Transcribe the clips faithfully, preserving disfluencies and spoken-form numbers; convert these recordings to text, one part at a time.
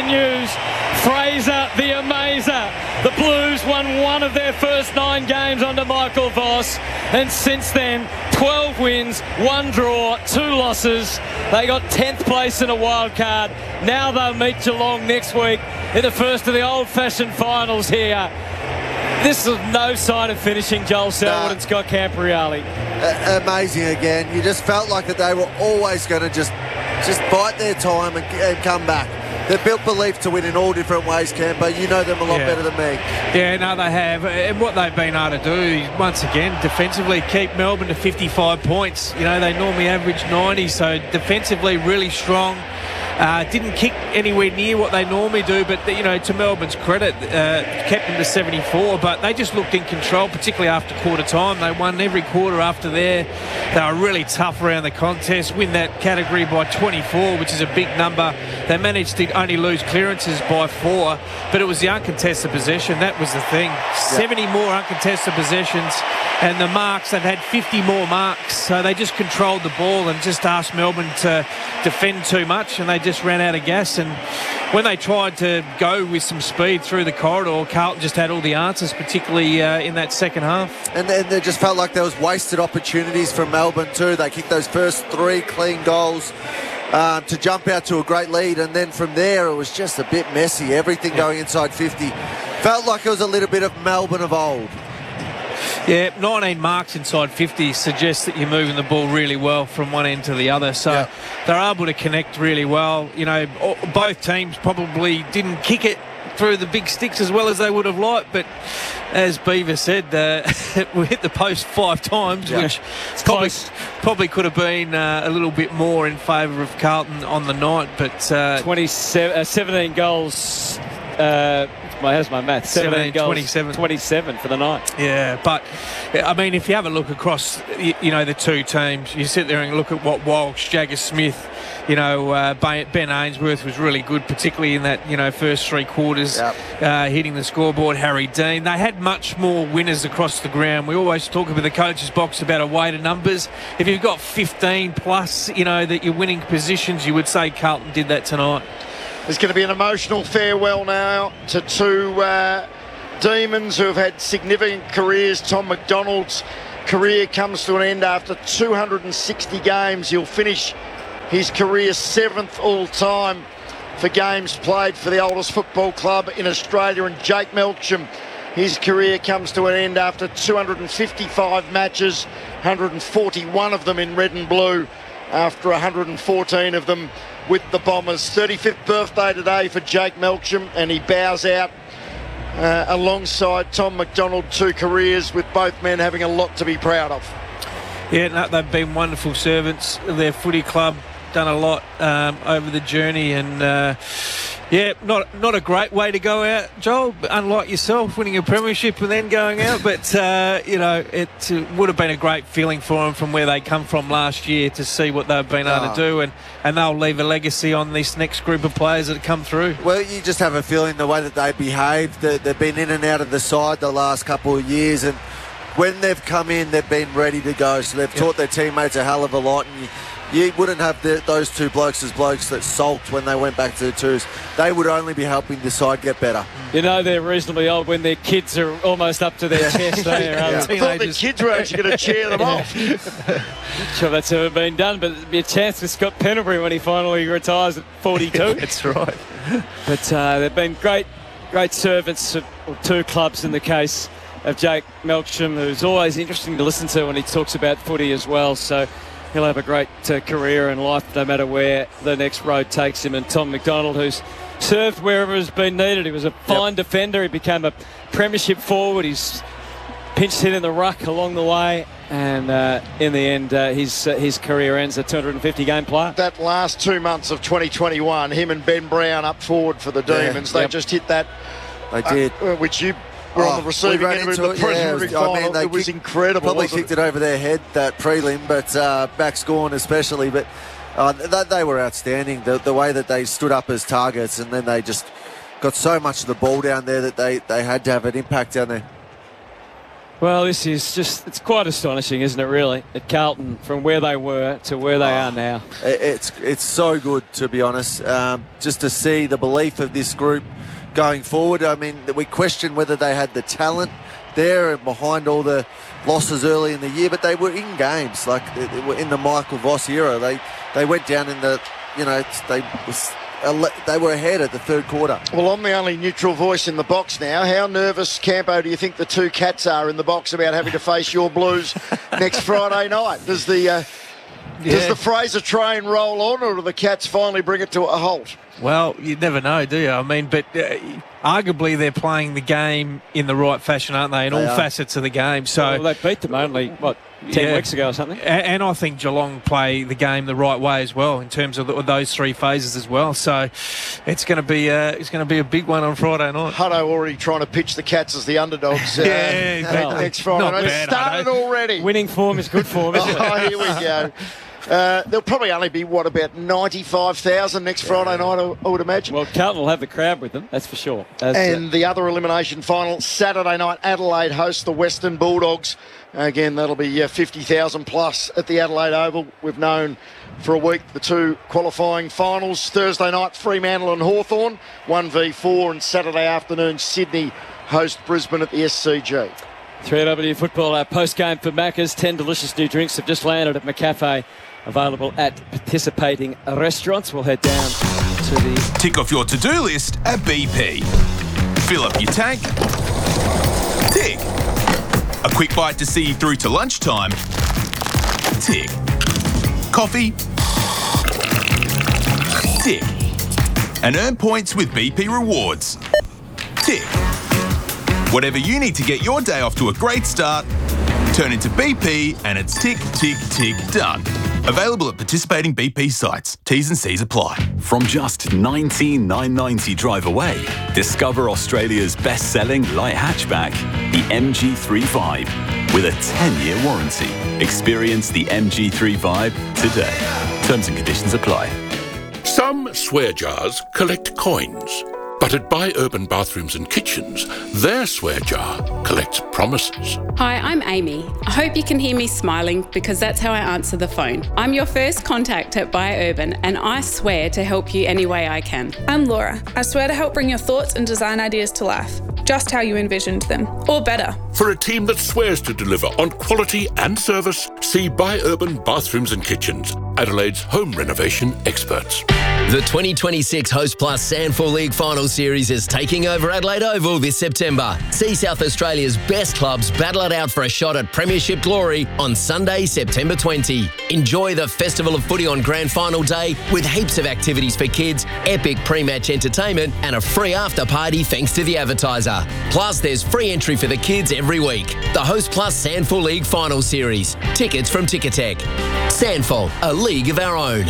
continues. Fraser, the amazer. The Blues won one of their first nine games under Michael Voss, and since then, twelve wins, one draw, two losses. They got tenth place in a wild card. Now they'll meet Geelong next week in the first of the old-fashioned finals here. This is no sign of finishing, Joel Selwood no. and Scott Camporeale. Uh, amazing again. You just felt like that they were always going to just just bite their time and, and come back. They've built belief to win in all different ways, Campo. You know them a lot yeah. better than me. Yeah, no, they have. And what they've been able to do is, once again, defensively keep Melbourne to fifty-five points. You know, they normally average ninety, so defensively really strong. Uh, didn't kick anywhere near what they normally do, but, you know, to Melbourne's credit, uh, kept them to seventy-four, but they just looked in control, particularly after quarter time. They won every quarter after there. They were really tough around the contest, win that category by twenty-four, which is a big number. They managed to only lose clearances by four, but it was the uncontested possession. That was the thing. Yep. seventy more uncontested possessions, and the marks, they've had fifty more marks, so they just controlled the ball and just asked Melbourne to defend too much, and they just ran out of gas. And when they tried to go with some speed through the corridor, Carlton just had all the answers, particularly uh, in that second half. And then they just felt like there was wasted opportunities from Melbourne too. They kicked those first three clean goals uh, to jump out to a great lead, and then from there it was just a bit messy. Everything yeah. going inside fifty. Felt like it was a little bit of Melbourne of old. Yeah, nineteen marks inside fifty suggests that you're moving the ball really well from one end to the other. So yeah. they're able to connect really well. You know, both teams probably didn't kick it through the big sticks as well as they would have liked, but as Beaver said, uh, we hit the post five times, yeah. which probably, probably could have been uh, a little bit more in favour of Carlton on the night. But uh, twenty-seven, uh, seventeen goals. Uh, My, how's my math? seventeen goals, twenty-seven. twenty-seven for the night. Yeah, but, I mean, if you have a look across, you, you know, the two teams, you sit there and look at what Walsh, Jagger Smith, you know, uh, Ben Ainsworth was really good, particularly in that, you know, first three quarters, yep. uh, hitting the scoreboard. Harry Dean. They had much more winners across the ground. We always talk about the coach's box about a weight of numbers. If you've got fifteen plus, you know, that you're winning positions, you would say Carlton did that tonight. There's going to be an emotional farewell now to two uh, Demons who have had significant careers. Tom McDonald's career comes to an end after two hundred sixty games. He'll finish his career seventh all-time for games played for the oldest football club in Australia. And Jake Melksham, his career comes to an end after two hundred fifty-five matches, one hundred forty-one of them in red and blue, after one hundred fourteen of them with the Bombers. thirty-fifth birthday today for Jake Melksham, and he bows out uh, alongside Tom McDonald. Two careers with both men having a lot to be proud of. Yeah, no, they've been wonderful servants of their footy club, done a lot um, over the journey, and uh, yeah, not not a great way to go out, Joel, unlike yourself, winning a premiership and then going out, but uh, you know, it uh, would have been a great feeling for them from where they come from last year to see what they've been able oh. to do, and, and they'll leave a legacy on this next group of players that have come through. Well, you just have a feeling the way that they behaved, that they've been in and out of the side the last couple of years, and when they've come in, they've been ready to go, so they've yep. taught their teammates a hell of a lot, and you, You wouldn't have the, those two blokes as blokes that sulked when they went back to the twos. They would only be helping the side get better. You know they're reasonably old when their kids are almost up to their chest. yeah. yeah. I thought the kids were actually going to cheer them off. Not sure that's ever been done, but it'd be a chance for Scott Pendlebury when he finally retires at forty-two. That's right. But uh, they've been great, great servants of two clubs in the case of Jake Melksham, who's always interesting to listen to when he talks about footy as well. So he'll have a great uh, career in life no matter where the next road takes him. And Tom McDonald, who's served wherever has been needed. He was a fine yep. defender. He became a premiership forward. He's pinched hit in the ruck along the way. And uh, in the end, uh, his uh, his career ends a two hundred fifty game player. That last two months of twenty twenty-one, him and Ben Brown up forward for the Demons. Yeah. They yep. just hit that. They did. Uh, which you... We're oh, on the receiving end of the preliminary yeah, final. I mean, it was kicked, incredible. Probably kicked it? it over their head, that prelim, but uh, Max Gawn especially. But uh, they, they were outstanding. The, the way that they stood up as targets, and then they just got so much of the ball down there that they, they had to have an impact down there. Well, this is just, it's quite astonishing, isn't it, really, at Carlton, from where they were to where they are now. It's it's so good, to be honest, um, just to see the belief of this group going forward. I mean, we questioned whether they had the talent there and behind all the losses early in the year, but they were in games, like they, they were in the Michael Voss era. They they went down in the, you know, they was, they were ahead at the third quarter. Well, I'm the only neutral voice in the box now. How nervous, Campo, do you think the two Cats are in the box about having to face your Blues next Friday night? Does the uh, yeah. does the Fraser train roll on, or do the Cats finally bring it to a halt? Well, you never know, do you? I mean, but uh, arguably they're playing the game in the right fashion, aren't they, in they all are. facets of the game. So well, they beat them only, what, ten yeah. weeks ago or something? And, and I think Geelong play the game the right way as well in terms of the, those three phases as well. So it's going to be a, it's going to be a big one on Friday night. Hutto already trying to pitch the Cats as the underdogs uh, yeah, well, next Friday night. It started already. Winning form is good form, isn't it? Oh, here we go. Uh, there'll probably only be, what, about ninety-five thousand next Friday night, I, I would imagine. Well, Carlton will have the crowd with them, that's for sure. That's and it. The other elimination final, Saturday night, Adelaide hosts the Western Bulldogs. Again, that'll be uh, fifty thousand plus at the Adelaide Oval. We've known for a week the two qualifying finals. Thursday night, Fremantle and Hawthorn, one v four, and Saturday afternoon, Sydney host Brisbane at the S C G. three W football, our post-game for Macca's. ten delicious new drinks have just landed at McCafe, available at participating restaurants. We'll head down to the... Tick off your to-do list at B P. Fill up your tank. Tick. A quick bite to see you through to lunchtime. Tick. Coffee. Tick. And earn points with B P Rewards. Tick. Whatever you need to get your day off to a great start, turn into B P and it's tick, tick, tick, done. Available at participating B P sites. T's and C's apply. From just nineteen thousand nine hundred ninety drive away, discover Australia's best-selling light hatchback, the M G three Vibe, with a ten-year warranty. Experience the M G three Vibe today. Terms and conditions apply. Some swear jars collect coins. But at Buy Urban Bathrooms and Kitchens, their swear jar collects promises. Hi, I'm Amy. I hope you can hear me smiling because that's how I answer the phone. I'm your first contact at Buy Urban and I swear to help you any way I can. I'm Laura. I swear to help bring your thoughts and design ideas to life, just how you envisioned them, or better. For a team that swears to deliver on quality and service, see Buy Urban Bathrooms and Kitchens, Adelaide's home renovation experts. The twenty twenty-six Host Plus Sandful League Final Series is taking over Adelaide Oval this September. See South Australia's best clubs battle it out for a shot at premiership glory on Sunday, September twentieth. Enjoy the Festival of Footy on Grand Final Day with heaps of activities for kids, epic pre-match entertainment and a free after party thanks to the advertiser. Plus, there's free entry for the kids every week. The Host Plus Sandful League Final Series. Tickets from Ticketek. Sandful, a league of our own.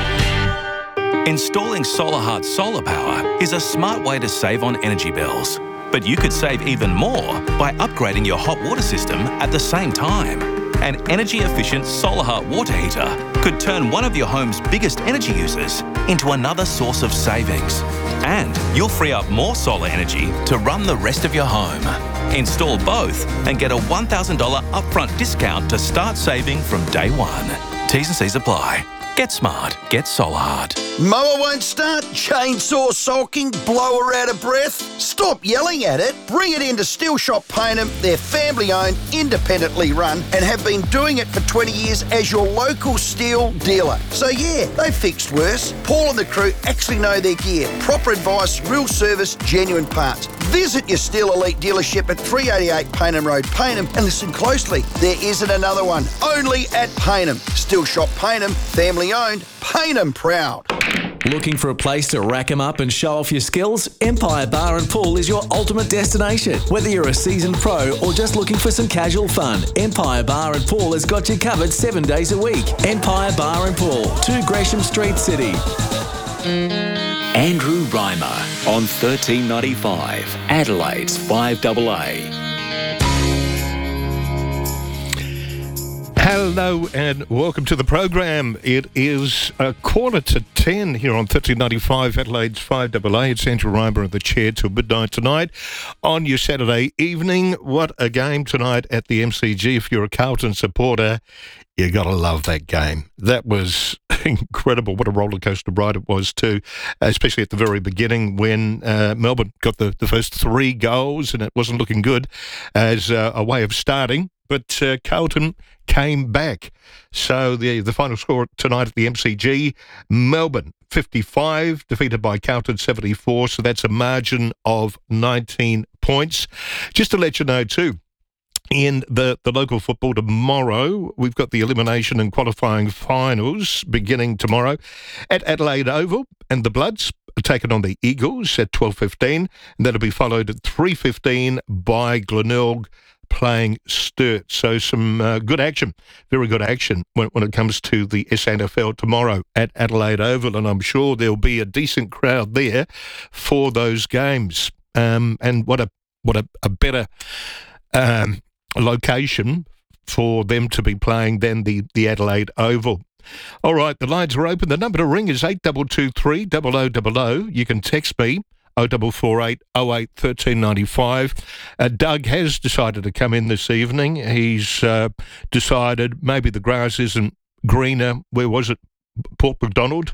Installing SolarHeart solar power is a smart way to save on energy bills. But you could save even more by upgrading your hot water system at the same time. An energy-efficient SolarHeart water heater could turn one of your home's biggest energy users into another source of savings. And you'll free up more solar energy to run the rest of your home. Install both and get a one thousand dollars upfront discount to start saving from day one. T's and C's apply. Get smart. Get SolarHeart. Mower won't start? Chainsaw sulking? Blower out of breath? Stop yelling at it. Bring it into Steel Shop Payneham. They're family-owned, independently run, and have been doing it for twenty years as your local steel dealer. So yeah, they've fixed worse. Paul and the crew actually know their gear. Proper advice, real service, genuine parts. Visit your Steel Elite dealership at three eighty-eight Payneham Road, Payneham, and listen closely. There isn't another one. Only at Payneham. Steel Shop Payneham, family owned, Payneham proud. Looking for a place to rack 'em up and show off your skills? Empire Bar and Pool is your ultimate destination. Whether you're a seasoned pro or just looking for some casual fun, Empire Bar and Pool has got you covered seven days a week. Empire Bar and Pool, two Gresham Street, City. Andrew Reimer on thirteen ninety-five, Adelaide's five A A. Hello and welcome to the program. It is a quarter to ten here on thirteen ninety-five Adelaide's five A A. It's Andrew Reimer in the chair till midnight tonight on your Saturday evening. What a game tonight at the M C G. If you're a Carlton supporter, you got to love that game. That was incredible. What a roller coaster ride it was too, especially at the very beginning when uh, Melbourne got the, the first three goals and it wasn't looking good as uh, a way of starting. But uh, Carlton came back. So the the final score tonight at the M C G, Melbourne fifty-five, defeated by Carlton seventy-four. So that's a margin of nineteen points. Just to let you know too, in the, the local football tomorrow, we've got the elimination and qualifying finals beginning tomorrow at Adelaide Oval, and the Bloods are taking on the Eagles at twelve fifteen, and that'll be followed at three fifteen by Glenelg playing Sturt. So some uh, good action, very good action when, when it comes to the S A N F L tomorrow at Adelaide Oval, and I'm sure there'll be a decent crowd there for those games. Um, and what a what a, a better um, location for them to be playing than the, the Adelaide Oval. All right, the lines are open. The number to ring is eight two two three, zero zero zero zero. You can text me oh four four eight oh eight one three nine five. Uh, Doug has decided to come in this evening. He's uh, decided maybe the grass isn't greener. Where was it? Port MacDonald?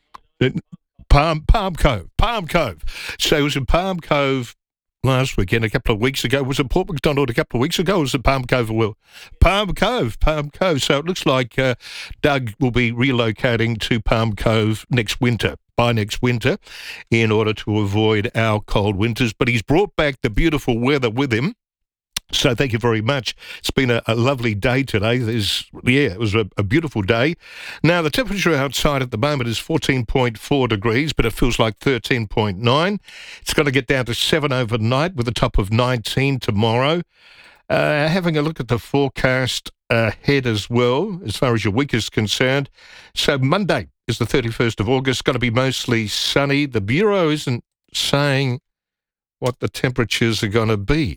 Palm, Palm Cove. Palm Cove. So it was in Palm Cove last weekend, a couple of weeks ago. Was it Port MacDonald a couple of weeks ago, or was it Palm Cove? Well, Palm Cove, Palm Cove. So it looks like uh, Doug will be relocating to Palm Cove next winter, by next winter, in order to avoid our cold winters. But he's brought back the beautiful weather with him. So thank you very much. It's been a, a lovely day today. There's, yeah, it was a, a beautiful day. Now, the temperature outside at the moment is fourteen point four degrees, but it feels like thirteen point nine. It's going to get down to seven overnight with a top of nineteen tomorrow. Uh, having a look at the forecast ahead as well, as far as your week is concerned. So Monday is the thirty-first of August, going to be mostly sunny. The Bureau isn't saying what the temperatures are going to be.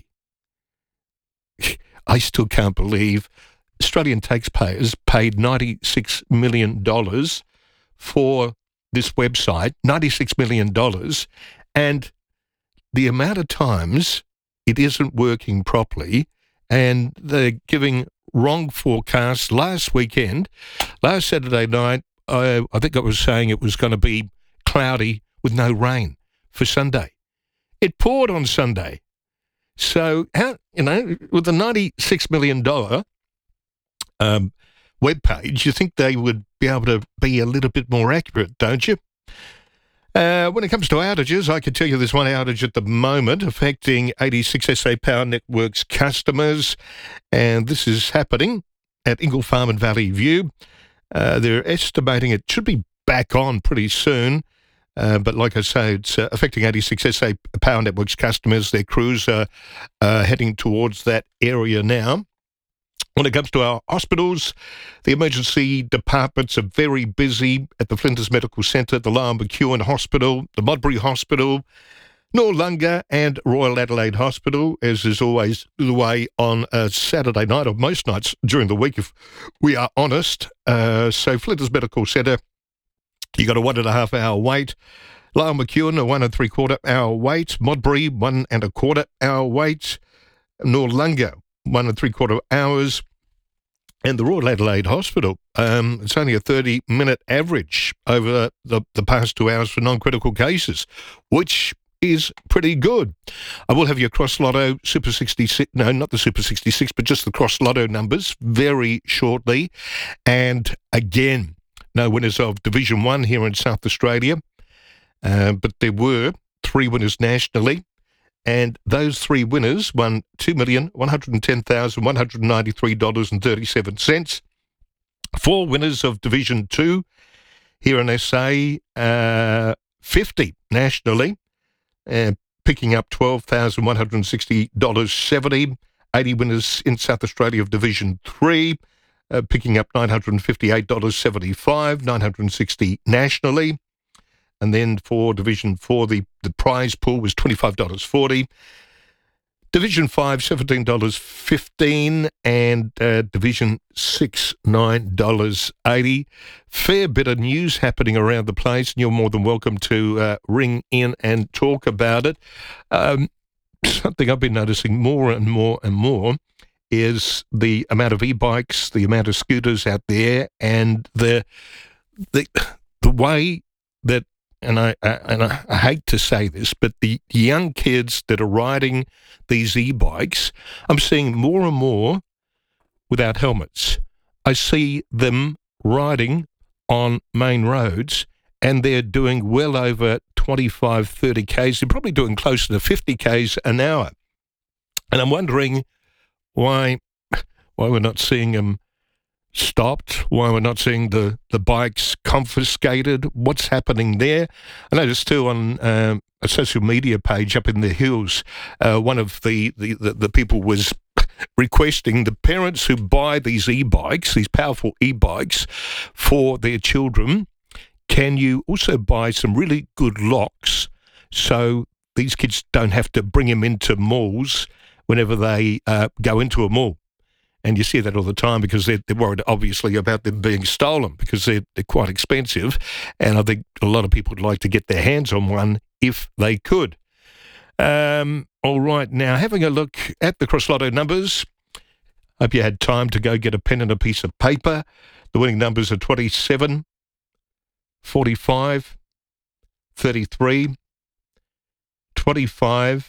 I still can't believe Australian taxpayers paid ninety-six million dollars for this website, ninety-six million dollars, and the amount of times it isn't working properly, and they're giving wrong forecasts. Last weekend, last Saturday night, I, I think I was saying it was going to be cloudy with no rain for Sunday. It poured on Sunday. So, how, you know, with a ninety-six million dollars um, webpage, you think they would be able to be a little bit more accurate, don't you? Uh, when it comes to outages, I can tell you there's one outage at the moment affecting eighty-six S A Power Networks customers, and this is happening at Ingle Farm and Valley View. Uh, they're estimating it should be back on pretty soon. Uh, but like I say, it's uh, affecting eighty-six S A Power Networks customers. Their crews are uh, heading towards that area now. When it comes to our hospitals, the emergency departments are very busy at the Flinders Medical Centre, the Lyell McEwen Hospital, the Modbury Hospital, Noarlunga and Royal Adelaide Hospital, as is always the way on a Saturday night, or most nights during the week, if we are honest. Uh, so Flinders Medical Centre, you got a one and a half hour wait. Lyell McEwen, a one and three quarter hour wait. Modbury, one and a quarter hour wait. Noarlunga, one and three quarter hours. And the Royal Adelaide Hospital, um, it's only a thirty minute average over the, the past two hours for non-critical cases, which is pretty good. I will have your Cross Lotto Super sixty-six, no, not the Super sixty-six, but just the Cross Lotto numbers very shortly. And again, no winners of Division One here in South Australia, uh, but there were three winners nationally, and those three winners won two million one hundred ten thousand one hundred ninety-three dollars and thirty-seven cents. Four winners of Division Two here in S A, uh, fifty nationally, uh, picking up twelve thousand one hundred sixty dollars and seventy cents. eighty winners in South Australia of Division Three, Uh, picking up nine hundred fifty-eight dollars and seventy-five cents, nine hundred sixty nationally. And then for Division four, the, the prize pool was twenty-five dollars and forty cents. Division five, seventeen dollars fifteen, and uh, Division six, nine dollars eighty. Fair bit of news happening around the place, and you're more than welcome to uh, ring in and talk about it. Um, something I've been noticing more and more and more is the amount of e-bikes, the amount of scooters out there, and the the the way that, and I, I and I, I hate to say this, but the young kids that are riding these e-bikes, I'm seeing more and more without helmets. I see them riding on main roads, and they're doing well over twenty-five, thirty kays. They're probably doing closer to fifty kays an hour. And I'm wondering why why we're not seeing them stopped, why we're not seeing the, the bikes confiscated, what's happening there. I noticed too on um, a social media page up in the hills, uh, one of the, the, the, the people was requesting the parents who buy these e-bikes, these powerful e-bikes for their children, can you also buy some really good locks so these kids don't have to bring them into malls whenever they uh, go into a mall? And you see that all the time because they're, they're worried, obviously, about them being stolen because they're, they're quite expensive. And I think a lot of people would like to get their hands on one if they could. Um, all right, now having a look at the Cross Lotto numbers. Hope you had time to go get a pen and a piece of paper. The winning numbers are twenty-seven, forty-five, thirty-three, twenty-five,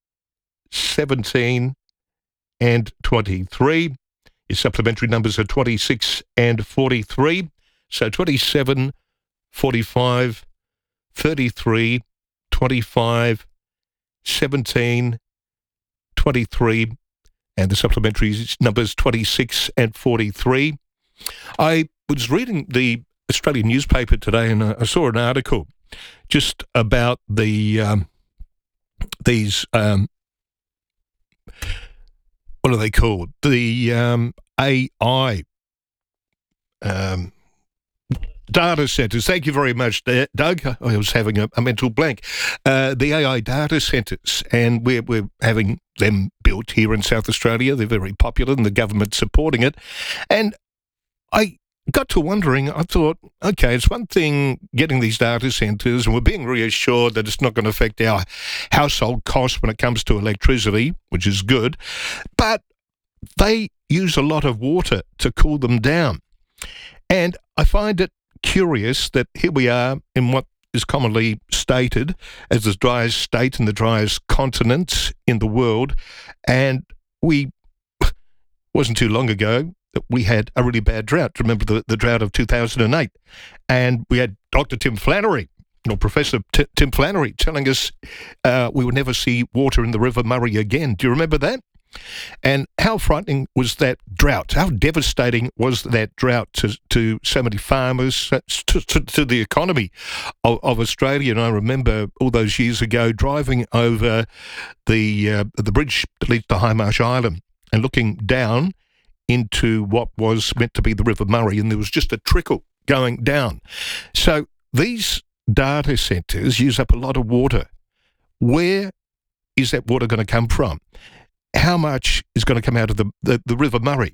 seventeen, and twenty-three. Your supplementary numbers are twenty-six and forty-three. So twenty-seven, forty-five, thirty-three, twenty-five, seventeen, twenty-three, and the supplementary numbers twenty-six and forty-three. I was reading the Australian newspaper today, and I saw an article just about the um, these um, what are they called? The um, A I um, data centres. Thank you very much, Doug. I was having a, a mental blank. Uh, the A I data centres, and we're, we're having them built here in South Australia. They're very popular, and the government's supporting it. And I got to wondering, I thought, okay, it's one thing getting these data centres, and we're being reassured that it's not going to affect our household costs when it comes to electricity, which is good, but they use a lot of water to cool them down. And I find it curious that here we are in what is commonly stated as the driest state and the driest continent in the world, and we, wasn't too long ago, that we had a really bad drought. Remember the, the drought of two thousand eight? And we had Doctor Tim Flannery, or Professor T- Tim Flannery, telling us uh, we would never see water in the River Murray again. Do you remember that? And how frightening was that drought? How devastating was that drought to, to so many farmers, to, to, to the economy of, of Australia? And I remember all those years ago driving over the uh, the bridge that leads to High Marsh Island and looking down into what was meant to be the River Murray, and there was just a trickle going down. So these data centres use up a lot of water. Where is that water going to come from? How much is going to come out of the, the, the River Murray?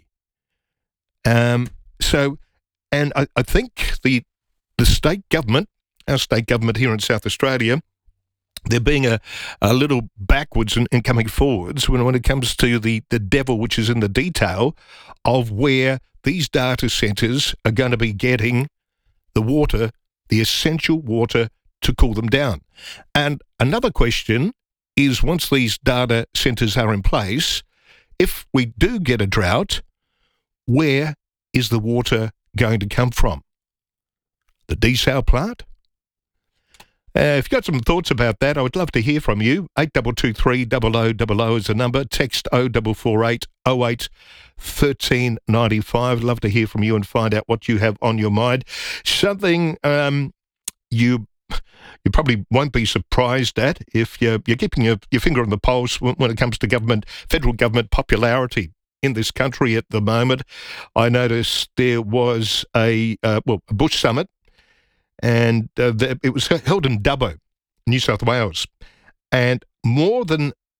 Um, so, and I, I think the the state government, our state government here in South Australia, they're being a, a little backwards in, in coming forwards when, when it comes to the, the devil, which is in the detail of where these data centres are going to be getting the water, the essential water to cool them down. And another question is, once these data centres are in place, if we do get a drought, where is the water going to come from? The desal plant? Uh, if you've got some thoughts about that, I would love to hear from you. eight two two three, zero zero zero zero is the number. Text oh four four eight, oh eight, thirteen ninety-five. Love to hear from you and find out what you have on your mind. Something um, you you probably won't be surprised at if you're, you're keeping your, your finger on the pulse when, when it comes to government, federal government popularity in this country at the moment. I noticed there was a, uh, well, a Bush summit, and uh, the, it was held in Dubbo, New South Wales, and more than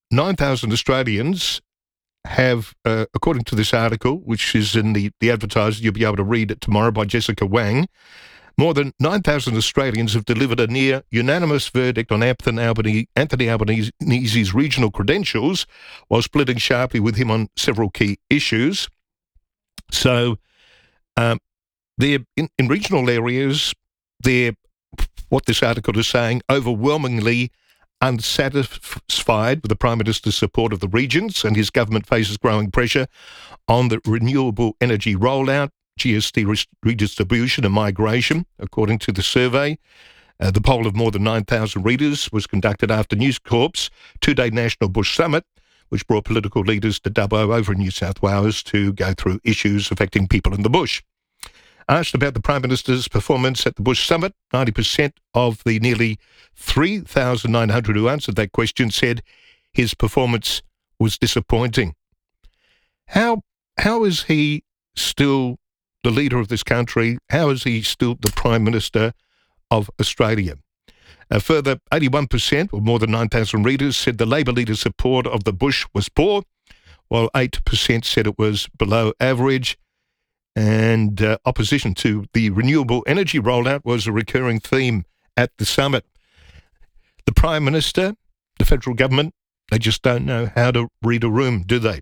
nine thousand Australians have, uh, according to this article, which is in the, the Advertiser, you'll be able to read it tomorrow by Jessica Wang, more than nine thousand Australians have delivered a near unanimous verdict on Anthony Albanese, Anthony Albanese's regional credentials, while splitting sharply with him on several key issues. So, um, they're in, in regional areas, they're, what this article is saying, overwhelmingly unsatisfied with the Prime Minister's support of the regions, and his government faces growing pressure on the renewable energy rollout, G S T redistribution and migration, according to the survey. Uh, the poll of more than nine thousand readers was conducted after News Corp's two-day National Bush Summit, which brought political leaders to Dubbo over in New South Wales to go through issues affecting people in the bush. Asked about the Prime Minister's performance at the Bush Summit, ninety percent of the nearly three thousand nine hundred who answered that question said his performance was disappointing. How how is he still the leader of this country? How is he still the Prime Minister of Australia? A further eighty-one percent, or more than nine thousand readers, said the Labor leader's support of the Bush was poor, while eight percent said it was below average. And uh, opposition to the renewable energy rollout was a recurring theme at the summit. The Prime Minister, the federal government, they just don't know how to read a room, do they?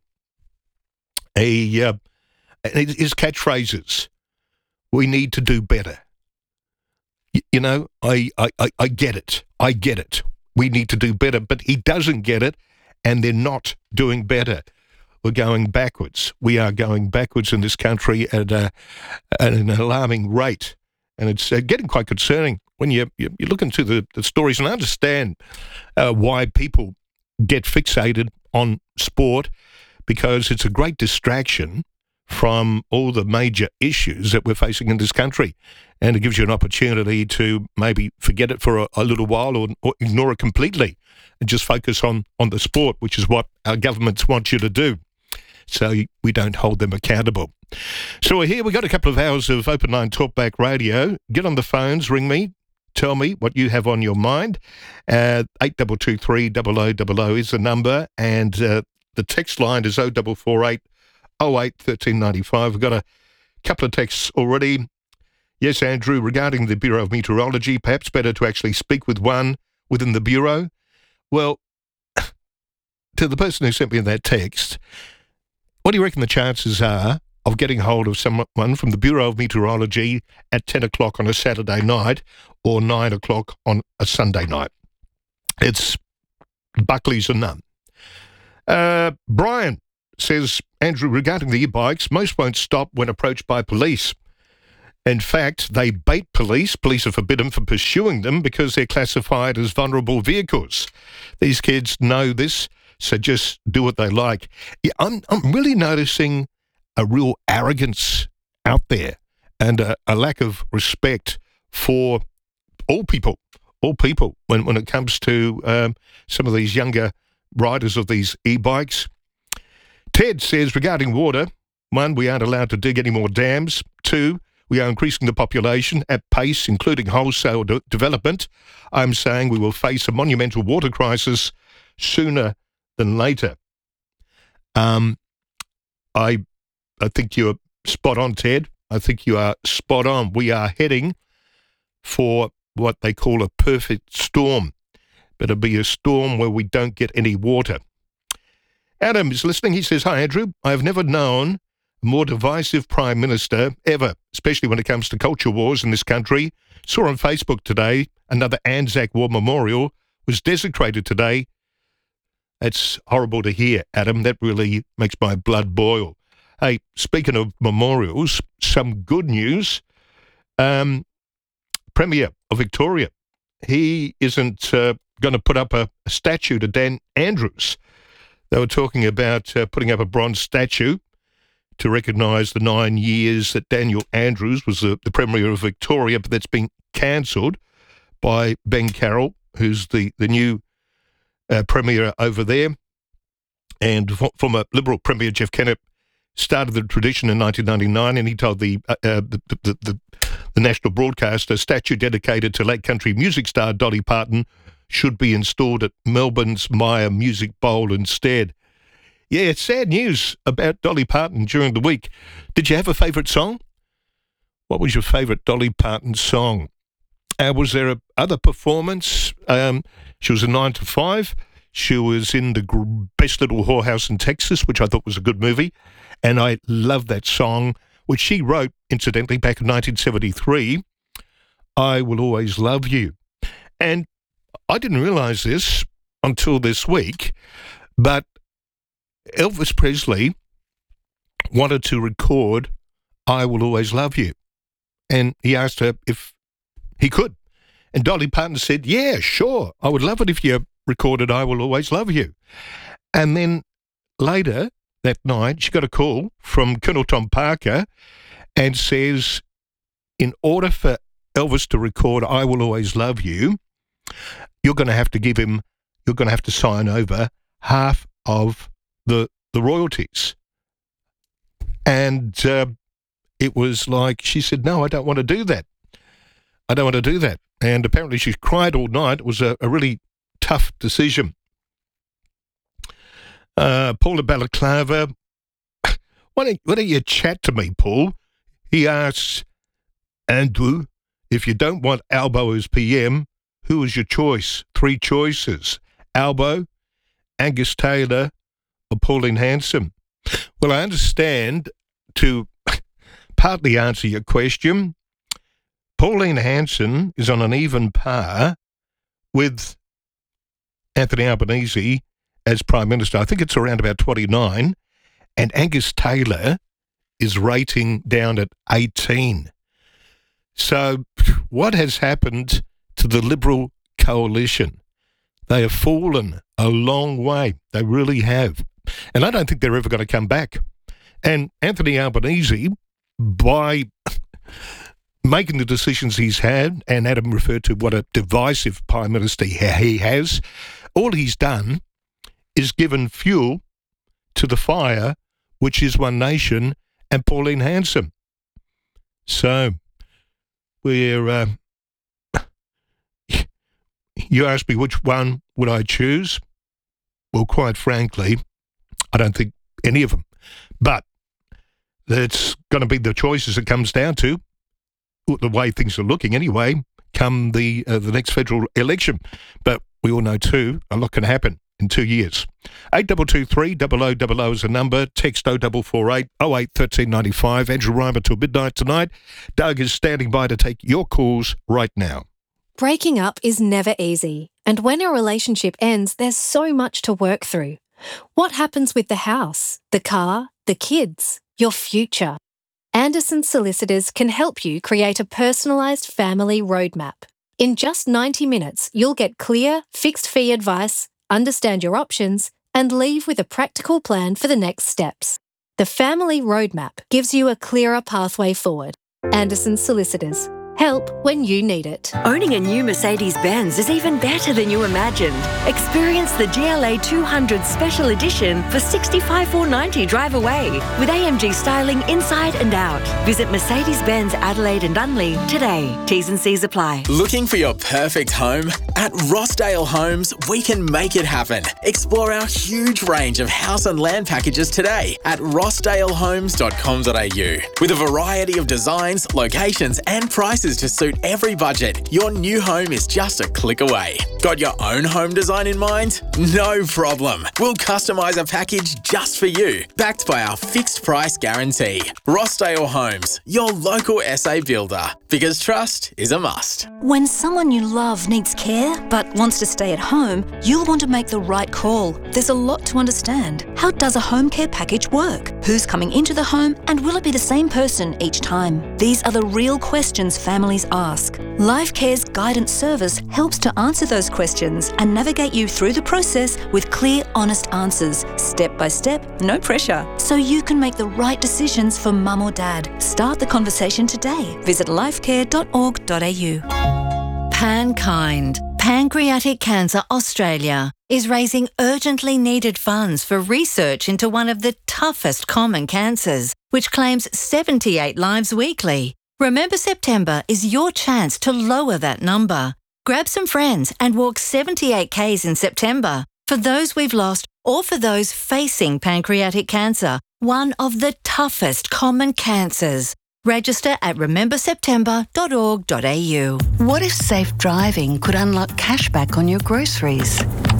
A, uh, his catchphrases, we need to do better. Y- you know, I, I, I, I get it. I get it. We need to do better. But he doesn't get it, and they're not doing better. We're going backwards. We are going backwards in this country at, uh, at an alarming rate. And it's uh, getting quite concerning when you, you, you look into the, the stories and understand uh, why people get fixated on sport, because it's a great distraction from all the major issues that we're facing in this country. And it gives you an opportunity to maybe forget it for a, a little while, or, or ignore it completely and just focus on, on the sport, which is what our governments want you to do. So we don't hold them accountable. So we're here. We've got a couple of hours of Open Line Talkback Radio. Get on the phones, ring me, tell me what you have on your mind. Uh, eight two two three, double oh double oh is the number, and uh, the text line is oh four four eight, oh eight, one three nine five. We've got a couple of texts already. Yes, Andrew, regarding the Bureau of Meteorology, perhaps better to actually speak with one within the Bureau. Well, to the person who sent me that text, what do you reckon the chances are of getting hold of someone from the Bureau of Meteorology at ten o'clock on a Saturday night or nine o'clock on a Sunday night? It's Buckley's a none. Uh, Brian says, Andrew, regarding the e-bikes, most won't stop when approached by police. In fact, they bait police. Police are forbidden from pursuing them because they're classified as vulnerable vehicles. These kids know this, so just do what they like. Yeah, I'm, I'm really noticing a real arrogance out there and a, a lack of respect for all people, all people, when, when it comes to um, some of these younger riders of these e-bikes. Ted says, regarding water, one, we aren't allowed to dig any more dams. Two, we are increasing the population at pace, including wholesale de- development. I'm saying we will face a monumental water crisis sooner than later. Um, I, I think you're spot on, Ted. I think you are spot on. We are heading for what they call a perfect storm, but it'll be a storm where we don't get any water. Adam is listening. He says, hi, Andrew. I have never known a more divisive Prime Minister ever, especially when it comes to culture wars in this country. Saw on Facebook today, another Anzac War memorial was desecrated today. That's horrible to hear, Adam. That really makes my blood boil. Hey, speaking of memorials, some good news. Um, Premier of Victoria, he isn't uh, going to put up a, a statue to Dan Andrews. They were talking about uh, putting up a bronze statue to recognise the nine years that Daniel Andrews was the, the Premier of Victoria, but that's been cancelled by Ben Carroll, who's the, the new uh, Premier over there. And f- former Liberal Premier Jeff Kennett started the tradition in nineteen ninety-nine, and he told the uh, uh, the, the, the, the national broadcaster, statue dedicated to late country music star Dolly Parton should be installed at Melbourne's Myer Music Bowl instead. Yeah, it's sad news about Dolly Parton during the week. Did you have a favourite song? What was your favourite Dolly Parton song? Uh, was there a other performance? Um, she was a nine to five. She was in the gr- Best Little Whorehouse in Texas, which I thought was a good movie. And I love that song, which she wrote, incidentally, back in nineteen seventy-three, I Will Always Love You. And I didn't realise this until this week, but Elvis Presley wanted to record I Will Always Love You. And he asked her if he could. And Dolly Parton said, yeah, sure, I would love it if you recorded I Will Always Love You. And then later that night, she got a call from Colonel Tom Parker and says, in order for Elvis to record I Will Always Love You, you're going to have to give him, you're going to have to sign over half of the the royalties. And uh, it was like, she said, no, I don't want to do that. I don't want to do that. And apparently she cried all night. It was a, a really tough decision. Uh, Paul de Balaclava, why don't, why don't you chat to me, Paul? He asks, Andrew, if you don't want Albo as P M, who is your choice? Three choices. Albo, Angus Taylor, or Pauline Hanson? Well, I understand, to partly answer your question, Pauline Hanson is on an even par with Anthony Albanese as Prime Minister. I think it's around about twenty-nine, and Angus Taylor is rating down at eighteen. So what has happened to the Liberal coalition? They have fallen a long way. They really have. And I don't think they're ever going to come back. And Anthony Albanese, by making the decisions he's had, and Adam referred to what a divisive Prime Minister he has, all he's done is given fuel to the fire, which is One Nation and Pauline Hanson. So, we're... Uh, you asked me which one would I choose? Well, quite frankly, I don't think any of them. But it's going to be the choices it comes down to, the way things are looking anyway, come the uh, the next federal election. But we all know, too, a lot can happen in two years. eight two two three, double oh double oh is a number. Text oh four four eight, oh eight, one three nine five. Andrew Reimer till midnight tonight. Doug is standing by to take your calls right now. Breaking up is never easy. And when a relationship ends, there's so much to work through. What happens with the house, the car, the kids, your future? Anderson Solicitors can help you create a personalised family roadmap. In just ninety minutes, you'll get clear, fixed-fee advice, understand your options, and leave with a practical plan for the next steps. The Family Roadmap gives you a clearer pathway forward. Anderson Solicitors. Help when you need it. Owning a new Mercedes-Benz is even better than you imagined. Experience the G L A two hundred Special Edition for sixty-five thousand four hundred ninety dollars drive away with A M G styling inside and out. Visit Mercedes-Benz Adelaide and Dunley today. T's and C's apply. Looking for your perfect home? At Rossdale Homes, we can make it happen. Explore our huge range of house and land packages today at rossdale homes dot com dot a u. With a variety of designs, locations and prices to suit every budget, your new home is just a click away. Got your own home design in mind? No problem. We'll customise a package just for you, backed by our fixed price guarantee. Rossdale Homes, your local S A builder, because trust is a must. When someone you love needs care but wants to stay at home, you'll want to make the right call. There's a lot to understand. How does a home care package work? Who's coming into the home, and will it be the same person each time? These are the real questions families ask. LifeCare's guidance service helps to answer those questions and navigate you through the process with clear, honest answers, step by step, no pressure, so you can make the right decisions for mum or dad. Start the conversation today. Visit lifecare dot org dot a u. Pankind, Pancreatic Cancer Australia, is raising urgently needed funds for research into one of the toughest common cancers, which claims seventy-eight lives weekly. Remember September is your chance to lower that number. Grab some friends and walk seventy-eight kays in September for those we've lost or for those facing pancreatic cancer, one of the toughest common cancers. Register at remember september dot org dot a u. What if safe driving could unlock cashback on your groceries?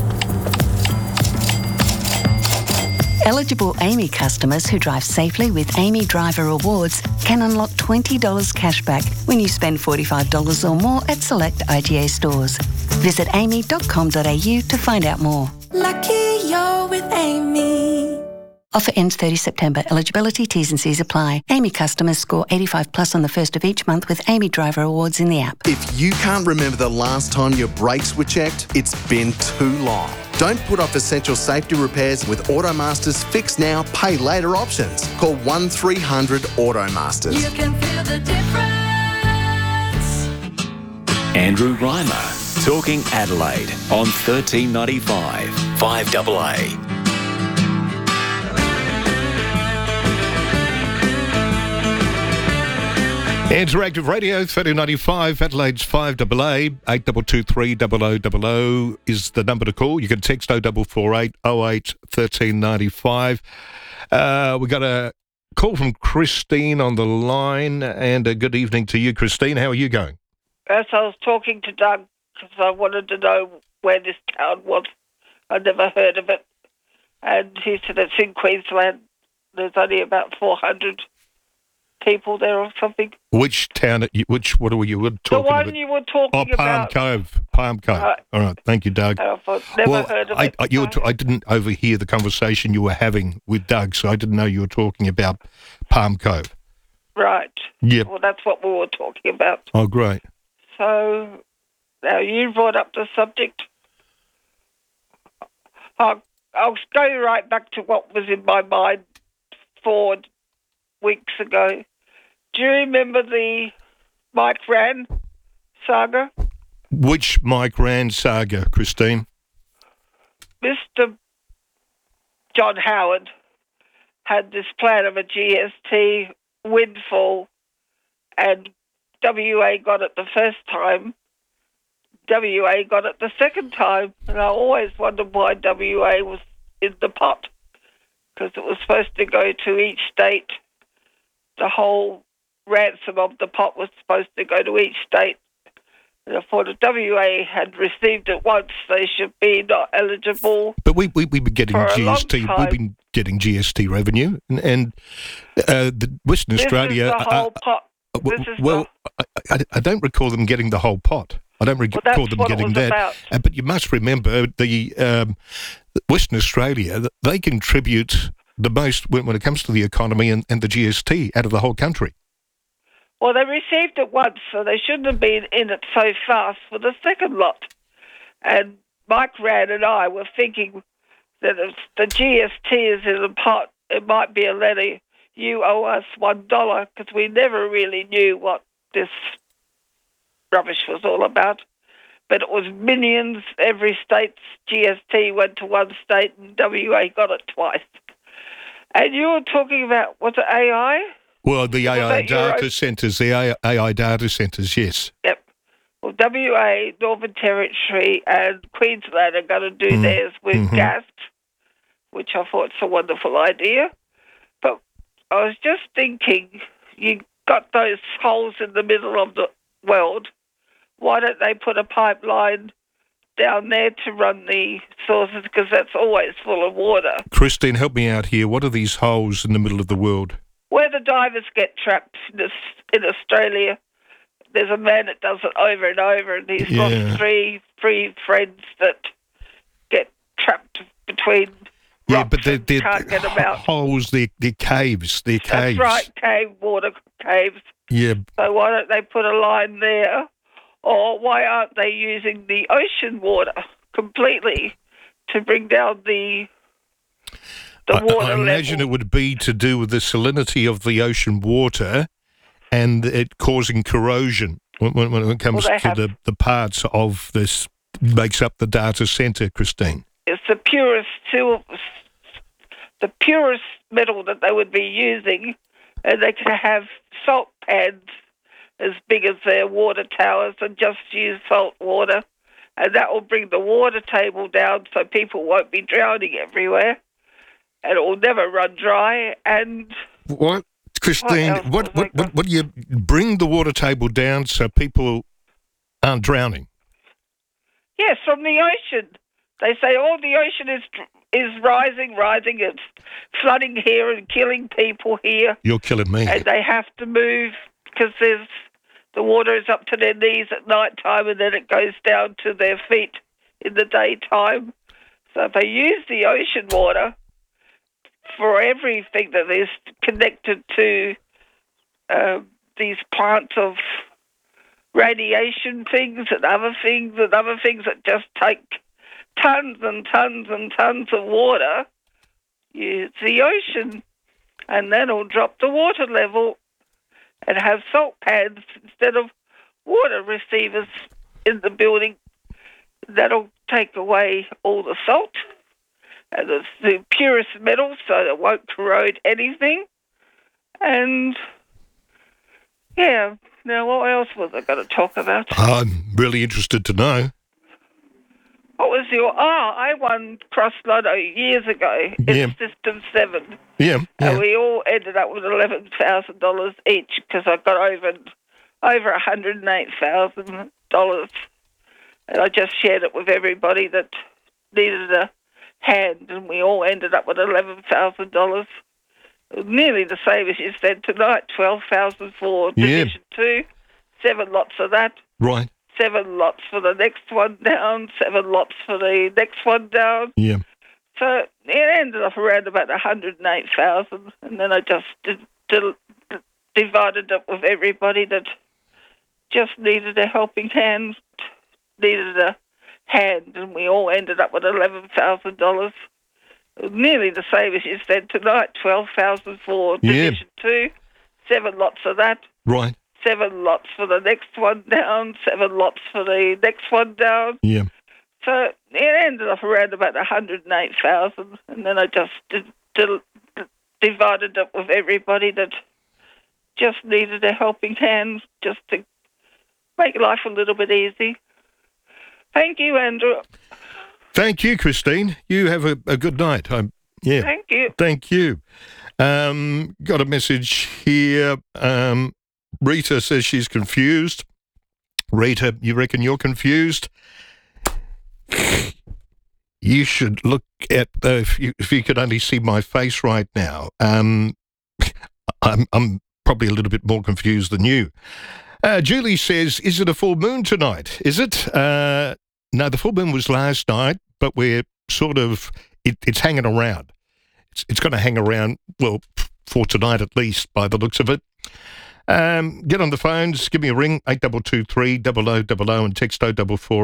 Eligible Amy customers who drive safely with Amy Driver Rewards can unlock twenty dollars cashback when you spend forty-five dollars or more at select I G A stores. Visit amy dot com dot a u to find out more. Lucky you're with Amy. Offer ends thirtieth September. Eligibility, T's and C's apply. Amy customers score eighty-five plus on the first of each month with Amy Driver Awards in the app. If you can't remember the last time your brakes were checked, it's been too long. Don't put off essential safety repairs with Automaster's Fix Now, Pay Later options. Call one three hundred Automasters. You can feel the difference. Andrew Reimer, talking Adelaide on thirteen ninety-five, five A A. Interactive Radio, thirteen ninety-five, Adelaide's five A A, eight two two three zero zero zero zero is the number to call. You can text oh four four eight oh eight one three nine five. Uh, we got a call from Christine on the line, and a good evening to you, Christine. How are you going? Yes, I was talking to Doug because I wanted to know where this town was. I'd never heard of it. And he said it's in Queensland. There's only about four hundred people there or something. Which town, which, what were you were talking the one about? you were talking oh, Palm about. Cove. Palm Cove. Uh, All right. Thank you, Doug. I've never well, heard of I, it. I, you were t- I didn't overhear the conversation you were having with Doug, so I didn't know you were talking about Palm Cove. Right. Yep. Well, that's what we were talking about. Oh, great. So, now you brought up the subject. I'll, I'll go right back to what was in my mind four weeks ago. Do you remember the Mike Rann saga? Which Mike Rann saga, Christine? Mister John Howard had this plan of a G S T windfall, and W A got it the first time. W A got it the second time, and I always wondered why W A was in the pot, because it was supposed to go to each state. The whole ransom of the pot was supposed to go to each state. And I thought if W A had received it once, they should be not eligible. But we, we, we've been getting for a G S T. long time. We've been getting G S T revenue, and, and uh, the Western This Australia. is the whole uh, pot. uh, w- This is well, I, I, I don't recall them getting the whole pot. I don't Well, recall that's them what it getting was that. about. Uh, but you must remember the um, Western Australia. They contribute the most when, when it comes to the economy and, and the G S T out of the whole country. Well, they received it once, so they shouldn't have been in it so fast for the second lot. And Mike Rann and I were thinking that if the G S T is in the pot, it might be a letter, you owe us one dollar, because we never really knew what this rubbish was all about. But it was millions. Every state's G S T went to one state, and W A got it twice. And you were talking about, was it A I? Well, the A I that your data own- centres, the A I data centres, yes. Yep. Well, W A, Northern Territory, and Queensland are going to do Mm. theirs with Mhm. gas, which I thought was a wonderful idea. But I was just thinking, you got those holes in the middle of the world. Why don't they put a pipeline down there to run the sources? Because that's always full of water. Christine, help me out here. What are these holes in the middle of the world? Where the divers get trapped in, this, in Australia, there's a man that does it over and over, and he's Yeah. got three three friends that get trapped between Yeah, rocks but they're, and they're can't get them out. holes, they're, they're caves, they're caves. That's right, cave water caves. Yeah, So why don't they put a line there? Or why aren't they using the ocean water completely to bring down the the I, water I imagine level? it would be to do with the salinity of the ocean water and it causing corrosion when, when, when it comes Well, they to have- the, the parts of this makes up the data centre, Christine. It's the purest silver, the purest metal that they would be using, and they could have salt pans as big as their water towers and just use salt water. And that will bring the water table down so people won't be drowning everywhere. And it will never run dry. And What, Christine, what, what, what, what do you bring the water table down so people aren't drowning? yes, from the ocean. They say, oh, the ocean is is rising, rising. It's flooding here and killing people here. You're killing me. And they have to move because there's the water is up to their knees at night time and then it goes down to their feet in the daytime. So they use the ocean water for everything that is connected to uh, these plants of radiation things and other things and other things that just take tons and tons and tons of water. It's the ocean, and then it'll drop the water level and have salt pans instead of water receivers in the building. That'll take away all the salt and the, the purest metals so it won't corrode anything. And, yeah, now what else was I going to talk about? I'm really interested to know. What was your... Oh, I won Cross Lotto years ago in Yeah. System seven. Yeah, yeah. And we all ended up with eleven thousand dollars each because I got over over one hundred eight thousand dollars. And I just shared it with everybody that needed a hand, and we all ended up with eleven thousand dollars. Nearly the same as you said tonight, twelve thousand dollars for Yeah. Division two, seven lots of that. Right. Seven lots for the next one down, seven lots for the next one down. Yeah. So it ended up around about one hundred eight thousand, and then I just did, did, divided it with everybody that just needed a helping hand, needed a hand, and we all ended up with eleven thousand dollars. Nearly the same as you said tonight, twelve thousand for Yeah. Division two, seven lots of that. Right. Seven lots for the next one down, seven lots for the next one down. Yeah. So it ended up around about one hundred eight thousand, and then I just did, did, divided it with everybody that just needed a helping hand, just to make life a little bit easy. Thank you, Andrew. Thank you, Christine. You have a, a good night. I'm, yeah. Thank you. Thank you. Um, got a message here. Um, Rita says she's confused. Rita, you reckon you're confused? You should look at uh, if you if you could only see my face right now. Um, I'm I'm probably a little bit more confused than you. Uh, Julie says, "Is it a full moon tonight? Is it?" Uh, no, the full moon was last night, but we're sort of it, it's hanging around. It's it's going to hang around well for tonight at least, by the looks of it. Um, get on the phones, give me a ring, eight two two three, double oh double oh, and text oh double four.